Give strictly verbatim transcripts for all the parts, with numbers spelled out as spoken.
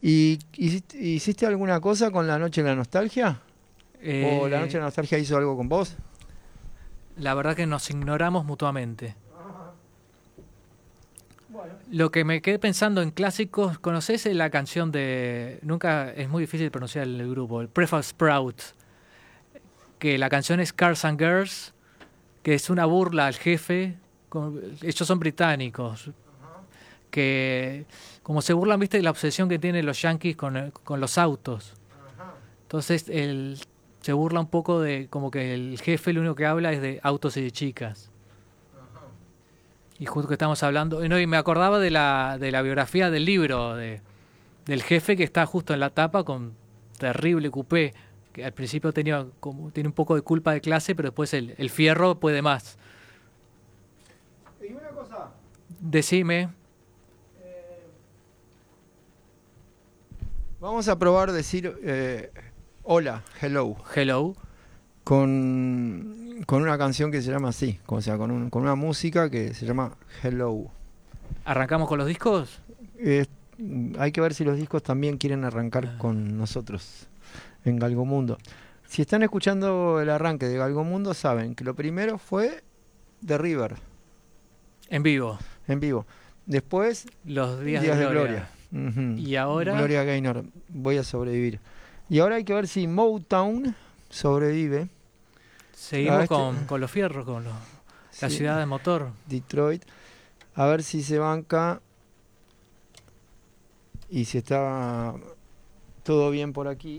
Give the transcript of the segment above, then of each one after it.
¿Y hiciste, hiciste alguna cosa con la Noche de la Nostalgia? Eh, ¿O la Noche de la Nostalgia hizo algo con vos? La verdad que nos ignoramos mutuamente. Bueno. Lo que me quedé pensando en clásicos, ¿conocés la canción de... Nunca, es muy difícil pronunciar el grupo, el Prefab Sprout, que la canción es Cars and Girls, que es una burla al jefe, con, ellos son británicos, que como se burlan, viste, de la obsesión que tienen los yankees con, con los autos. Entonces el, se burla un poco de como que el jefe lo único que habla es de autos y de chicas. Y justo que estamos hablando, y, no, y me acordaba de la, de la biografía del libro de, del jefe, que está justo en la tapa con terrible coupé, que al principio tenía como tiene un poco de culpa de clase, pero después el, el fierro puede más. Y una cosa. Decime. Eh, vamos a probar decir eh, hola, hello. Hello. Con, con una canción que se llama así, o sea, con, un, con una música que se llama Hello. ¿Arrancamos con los discos? Eh, hay que ver si los discos también quieren arrancar ah. con nosotros en Galgomundo. Si están escuchando el arranque de Galgomundo, saben que lo primero fue The River. En vivo. En vivo. Después, Los Días, días de de Gloria. Gloria. Uh-huh. Y ahora... Gloria Gaynor, Voy a sobrevivir. Y ahora hay que ver si Motown sobrevive. Seguimos este, con, con los fierros, con los, sí, la ciudad de motor. Detroit. A ver si se banca y si está todo bien por aquí.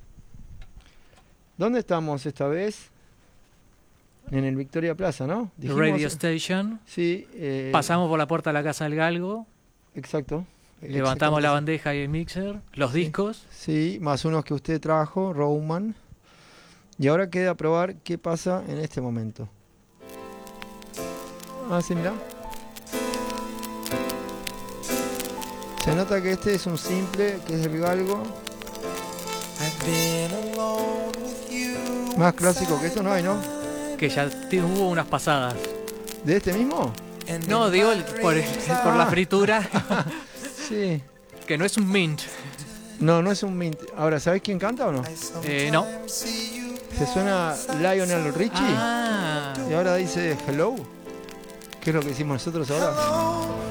¿Dónde estamos esta vez? En el Victoria Plaza, ¿no? Dijimos, Radio Station. Sí. Eh, Pasamos por la puerta de la Casa del Galgo. Exacto. Levantamos la bandeja y el mixer, los sí, discos. Sí, más unos que usted trajo, Roman. Y ahora queda probar qué pasa en este momento. Ah, sí, mirá. Se nota que este es un simple, que es el Galgo. Más clásico que esto no hay, ¿no? Que ya hubo unas pasadas. ¿De este mismo? No, digo el, por, el, por la fritura. Sí. Que no es un mint. No, no es un mint. Ahora, ¿sabés quién canta o no? Eh, no. Se suena Lionel Richie. Ah. Y ahora dice hello. ¿Qué es lo que hicimos nosotros ahora?